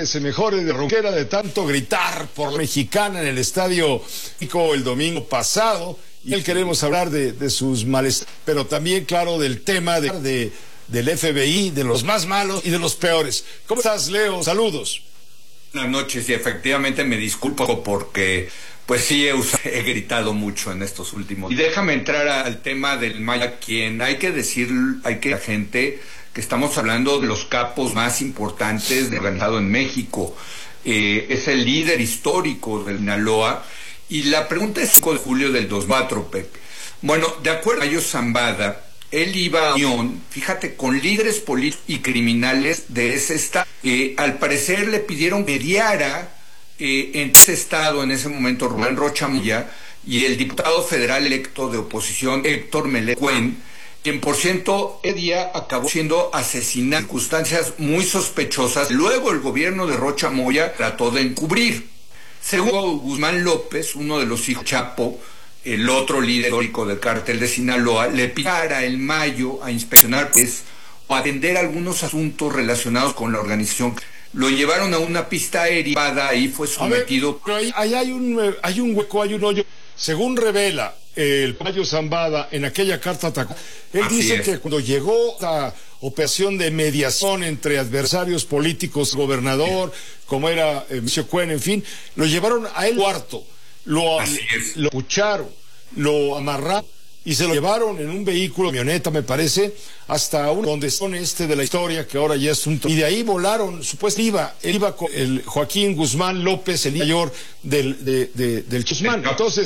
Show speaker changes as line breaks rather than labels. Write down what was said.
que se mejore de ronquera de tanto gritar por mexicana en el estadio el domingo pasado. Y él queremos hablar de sus males, pero también, claro, del tema del FBI, de los más malos y de los peores. ¿Cómo estás, Leo? Saludos.
Buenas noches, y efectivamente me disculpo porque, pues sí, he gritado mucho en estos últimos. Y déjame entrar al tema del Maya, quien hay que la gente que estamos hablando de los capos más importantes del organizado en México. Es el líder histórico del Sinaloa. Y la pregunta es 5 de julio del 2004, Pepe. Bueno, de acuerdo a Mayo Zambada, él iba a unión, fíjate, con líderes políticos y criminales de ese estado. Al parecer le pidieron que mediara en ese estado, en ese momento, Rubén Rocha Moya y el diputado federal electo de oposición, Héctor Melecuen, quien por cierto ese día acabó siendo asesinado en circunstancias muy sospechosas. Luego el gobierno de Rocha Moya trató de encubrir. Según Guzmán López, uno de los hijos de Chapo, el otro líder histórico del cártel de Sinaloa, le pidiera en mayo a inspeccionar o atender algunos asuntos relacionados con la organización. Lo llevaron a una pista aérea, ahí fue sometido.
Pero ahí hay un hueco, hay un hoyo. Según revela el Mayo Zambada en aquella carta atacada, él dice que cuando llegó a operación de mediación entre adversarios políticos, gobernador, como era Melecuen, en fin, lo llevaron a él cuarto, lo pucharon, lo amarraron y se lo llevaron en un vehículo, camioneta me parece, hasta donde son de la historia, que ahora ya es un... Y de ahí volaron, supuestamente él iba con el Joaquín Guzmán López, el mayor del Guzmán. Entonces